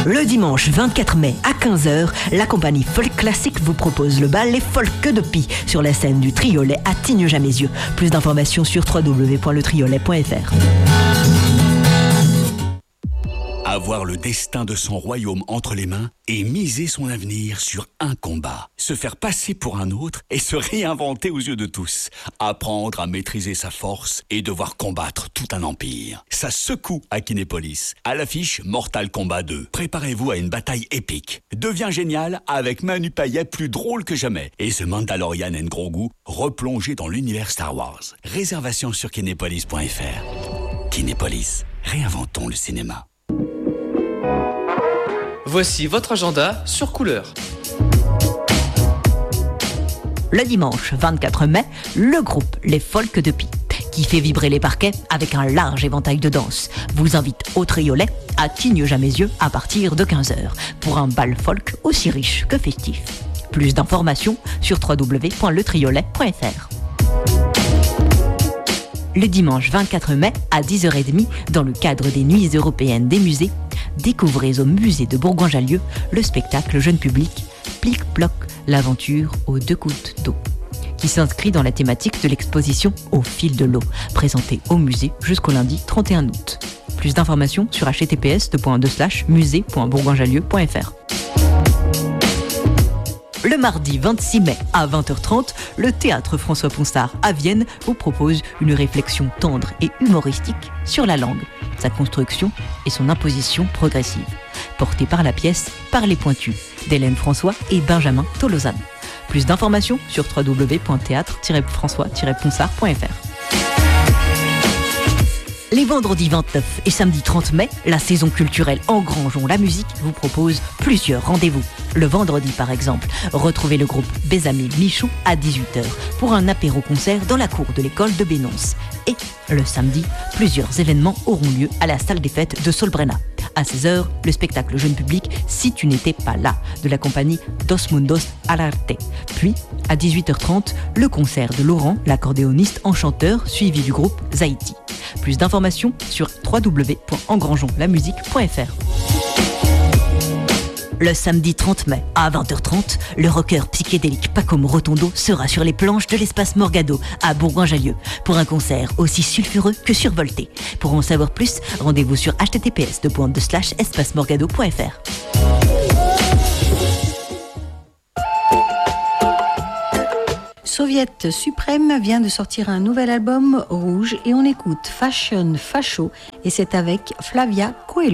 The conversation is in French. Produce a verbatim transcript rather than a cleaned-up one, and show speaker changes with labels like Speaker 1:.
Speaker 1: Le dimanche vingt-quatre mai à quinze heures, la compagnie Folk Classique vous propose le bal Les Folk de Pie sur la scène du Triolet à Tignes-Jamézieux. Plus d'informations sur w w w point le triolet point f r.
Speaker 2: Avoir le destin de son royaume entre les mains et miser son avenir sur un combat. Se faire passer pour un autre et se réinventer aux yeux de tous. Apprendre à maîtriser sa force et devoir combattre tout un empire. Ça secoue à Kinépolis. À l'affiche, Mortal Kombat deux. Préparez-vous à une bataille épique. Devient génial avec Manu Payet plus drôle que jamais. Et The Mandalorian and Grogu replongé dans l'univers Star Wars. Réservation sur kinépolis point f r. Kinépolis, réinventons le cinéma.
Speaker 3: Voici votre agenda sur Couleur.
Speaker 1: Le dimanche vingt-quatre mai, le groupe Les Folk de Pie, qui fait vibrer les parquets avec un large éventail de danse, vous invite au Triolet à Tignes-Jamézieux à partir de quinze heures pour un bal folk aussi riche que festif. Plus d'informations sur w w w point le triolet point f r. Le dimanche vingt-quatre mai à dix heures trente, dans le cadre des Nuits européennes des musées, découvrez au musée de Bourgoin-Jallieu le spectacle jeune public Plic-Ploc, l'aventure aux deux gouttes d'eau, qui s'inscrit dans la thématique de l'exposition Au fil de l'eau, présentée au musée jusqu'au lundi trente et un août. Plus d'informations sur h t t p s slash musée point bourgoin-jallieu point f r. Le mardi vingt-six mai à vingt heures trente, le théâtre François Ponsard à Vienne vous propose une réflexion tendre et humoristique sur la langue, sa construction et son imposition progressive, portée par la pièce Par les Pointus d'Hélène François et Benjamin Tolosane. Plus d'informations sur w w w point théâtre tiret françois tiret ponsard point f r. Les vendredis vingt-neuf et samedi trente mai, la saison culturelle Engrangeons la musique vous propose plusieurs rendez-vous. Le vendredi par exemple, retrouvez le groupe Bézamil Michou à dix-huit heures pour un apéro-concert dans la cour de l'école de Bénonce. Et le samedi, plusieurs événements auront lieu à la salle des fêtes de Solbrena. À seize heures, le spectacle jeune public Si tu n'étais pas là de la compagnie Dos Mundos al Arte. Puis, à dix-huit heures trente, le concert de Laurent, l'accordéoniste enchanteur, suivi du groupe Zaïti. Plus d'informations sur w w w point engrangeons la musique point f r. Le samedi trente mai, à vingt heures trente, le rocker psychédélique Paco Rotondo sera sur les planches de l'espace Morgado à Bourgoin-Jallieu pour un concert aussi sulfureux que survolté. Pour en savoir plus, rendez-vous sur h t t p s slash espace morgado point f r.
Speaker 4: Soviet Suprême vient de sortir un nouvel album, Rouge, et on écoute Fashion Facho, et c'est avec Flavia Coelho.